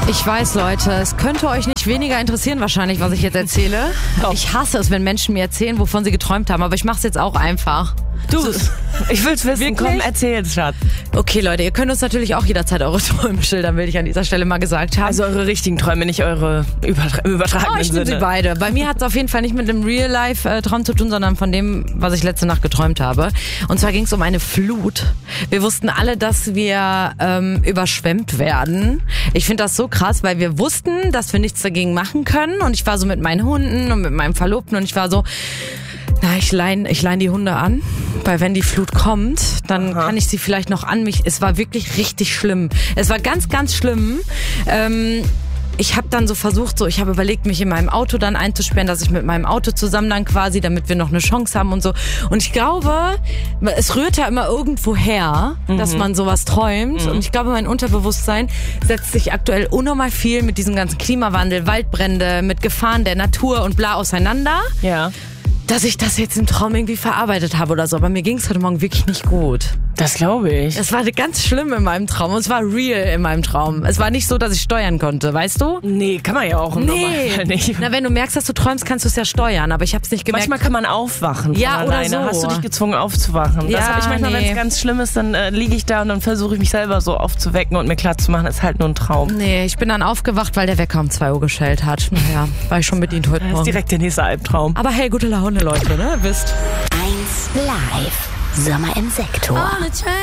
Ich weiß, Leute, es könnte euch nicht weniger interessieren wahrscheinlich, was ich jetzt erzähle. Ich hasse es, wenn Menschen mir erzählen, wovon sie geträumt haben, aber ich mach's jetzt auch einfach. Du, ich will's wissen. Wirklich? Komm, erzähl's, Schatz. Okay, Leute, ihr könnt uns natürlich auch jederzeit eure Träume schildern, will ich an dieser Stelle mal gesagt haben. Also eure richtigen Träume, nicht eure übertragenen Ich bin sie Sinne. beide. Bei mir hat es auf jeden Fall nicht mit einem Real-Life-Traum zu tun, sondern von dem, was ich letzte Nacht geträumt habe. Und zwar ging es um eine Flut. Wir wussten alle, dass wir überschwemmt werden. Ich finde das so krass, weil wir wussten, dass wir nichts dagegen machen können. Und ich war so mit meinen Hunden und mit meinem Verlobten und ich war so... Na, ich leih die Hunde an, weil wenn die Flut kommt, dann kann ich sie vielleicht noch an mich. Es war wirklich richtig schlimm. Es war ganz, ganz schlimm. Ich habe dann so versucht, ich habe überlegt, mich in meinem Auto dann einzusperren, dass ich mit meinem Auto zusammen dann quasi, damit wir noch eine Chance haben und so. Und ich glaube, es rührt ja immer irgendwo her, dass man sowas träumt. Und ich glaube, mein Unterbewusstsein setzt sich aktuell unnormal viel mit diesem ganzen Klimawandel, Waldbrände, mit Gefahren der Natur und bla auseinander. Ja. Dass ich das jetzt im Traum irgendwie verarbeitet habe oder so. Aber mir ging es heute Morgen wirklich nicht gut. Das glaube ich. Es war ganz schlimm in meinem Traum. Und es war real in meinem Traum. Es war nicht so, dass ich steuern konnte, weißt du? Nee, kann man ja auch im Normalfall nicht. Na, wenn du merkst, dass du träumst, kannst du es ja steuern. Aber ich habe es nicht gemerkt. Manchmal kann man aufwachen. Ja, oder alleine. so. Hast du dich gezwungen aufzuwachen? Das Ja, habe ich manchmal, wenn es ganz schlimm ist, dann liege ich da und dann versuche ich mich selber so aufzuwecken und mir klar zu machen, ist halt nur ein Traum. Nee, ich bin dann aufgewacht, weil der Wecker um 2 Uhr geschellt hat. Naja, war ich schon bedient heute Das ist Morgen. direkt der nächste Albtraum. Aber hey, gute Laune, Leute, ne? Wisst. 1 Live. Sommer im Sektor.